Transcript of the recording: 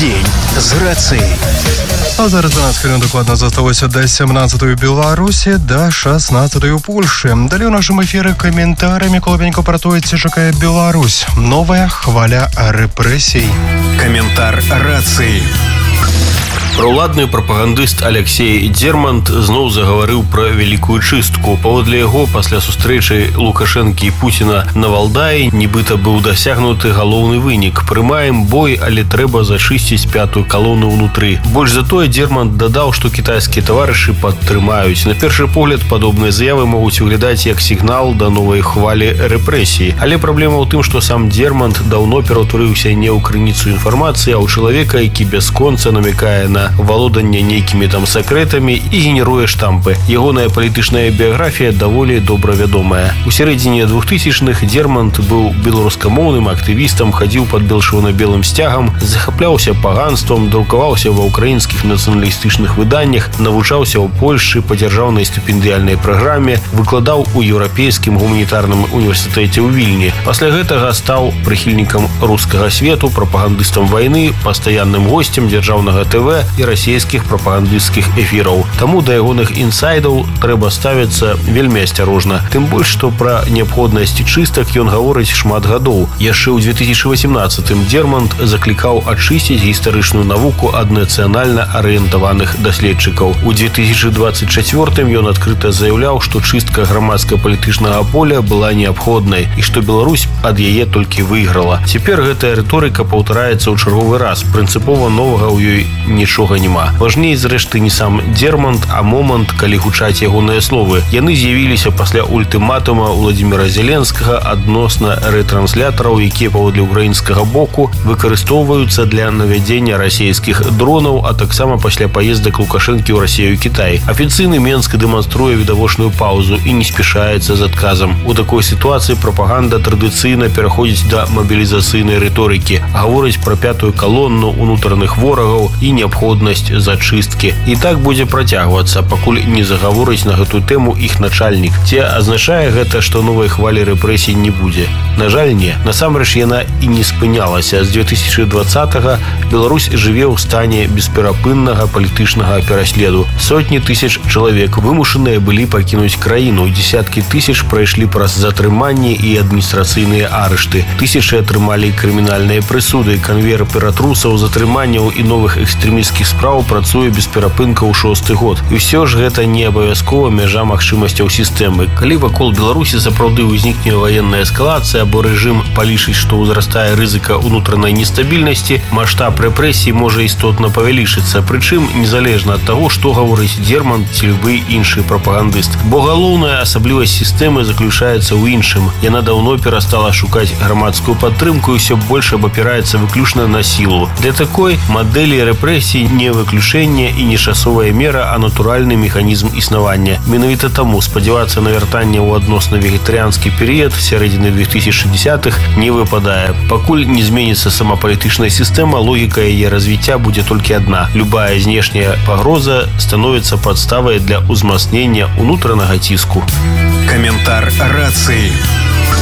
Дзень з рацыяй. А зараз 12 хвилин докладно засталося до 17-ї в Білорусі, до 16-ї у Польщі. Далі у нашому ефірі коментарями Колобенько про то, ці чекає Білорусь. Новая хваля репресій. Каментар рацыі. Праўладны прапагандыст Алексей Дзермант зноў загаварыў пра вялікую чыстку. Паводле яго, пасля сустрэчы Лукашэнкі і Пуціна на Валдаі нібыта быў дасягнуты галоўны вынік. Прымаем бой, але трэба зачысціць пятую калону ўнутры. Больш за тое, Дзермант дадаў, што кітайскія таварышы падтрымаюць. На першы погляд, падобныя заявы могуць выглядаць як сігнал да новай хвалі рэпрэсій. Але праблема ў тым, што сам Дзермант даўно ператварыўся не ў крыніцу інфармацыі, а ў чалавека, які бясконца намякае на валоданне нейкімі там сакрэтамі і генеруе штампы. Ягоная палітычная біяграфія даволі добра вядомая. У сярэдзіне 2000-х Дзермант быў беларускамоўным актывістам, хадзіў пад белчырвона-белым сцягам, захапляўся паганствам, друкаваўся ва ўкраінскіх нацыяналістычных выданнях, навучаўся ў Польшчы па дзяржаўнай стыпендыяльнай праграме, выкладаў у еўрапейскім гуманітарным універсітэце ў Вільні. Пасля гэтага стаў прыхільнікам рускага свету, прапагандыстам вайны, пастаянным госцем дзяржаўнага ТВ і расійскіх прапагандысцкіх эфіраў. Таму да ягоных інсайдаў трэба ставіцца вельмі асцярожна. Тым больш, што пра неабходнасць чыстак ён гаворыць шмат гадоў. Яшчэ ў 2018-м Дзермант заклікаў ачысціць гістарычную навуку ад нацыянальна арыентаваных даследчыкаў. У 2024-м ён адкрыта заяўляў, што чыстка грамадска-палітычнага поля была неабходнай і што Беларусь ад яе толькі выйграла. Цяпер гэтая рыторыка паўтараецца ў чарговы раз. Прынцыпова новага ў ёй нічога няма. Важней, зрэшты, не сам Дзермант, а момант, калі гучаць ягоныя словы. Яны з'явіліся пасля ультыматума Владзіміра Зеленскага адносна рэтранслятораў, якія паводле ўкраінскага боку выкарыстоўваюцца для навядзення расійскіх дронаў, а таксама пасля паездак Лукашэнкі ў Расію і Кітай. Афіцыйны Менск дэманструе відавочную паўзу і не спяшаецца з адказам. У такой сітуацыі прапаганда традыцыйна пераходзіць да мабілізацыйнай рыторыкі, гаворыць пра пятую калону ўнутраных ворагаў і неабходнасць зачысткі. І так будзе працягвацца, пакуль не загаворыць на гэтую тэму іх начальнік. Ці азначае гэта, што новай хвалі рэпрэсій не будзе? На жаль, не. Насамрэч, яна і не спынялася. З 2020-го Беларусь жыве ў стане бесперапыннага палітычнага пераследу. Сотні тысяч чалавек вымушаныя былі пакінуць краіну. Десяткі тысяч прайшлі праз затрыманні і адміністрацыйныя арышты. Тысячы атрымалі крымінальныя прысуды. Канвейер ператрусаў, затрыманняў і новых экстрэмісцкіх спраў працуе без перапынка ў 6-й год. І ўсё ж гэта не абавязкова мяжа магчымасцяў сістэмы. Калі вакол Беларусі сапраўды ўзнікне ваенная эскалацыя або рэжым палічыць, што ўзрастае рызыка ўнутранай нестабільнасці, маштаб рэпрэсій можа істотна павялічыцца, прычым незалежна ад таго, што гаворыць Дзермант ці любы іншы прапагандыст. Бо галоўная асаблівасць сістэмы заключаецца ў іншым. Яна даўно перастала шукаць грамадскую падтрымку і ўсё больш абапіраецца выключна на сілу. Для такой мадэлі рэпрэсій не выключэнне і не часовая мера, а натуральны механізм існавання. Менавіта таму спадзявацца на вяртанне ў адносна вегетарыянскі перыяд сярэдзіны 2060-х не выпадае. Пакуль не зменіцца сама палітычная сістэма, логіка яе развіцця будзе толькі адна. Любая знешняя пагроза становіцца падставай для ўзмацнення ўнутранага ціску. Каментар рацыі.